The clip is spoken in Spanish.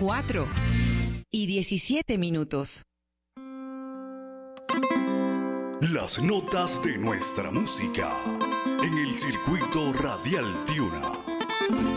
4:17. Las notas de nuestra música en el circuito radial Tiuna.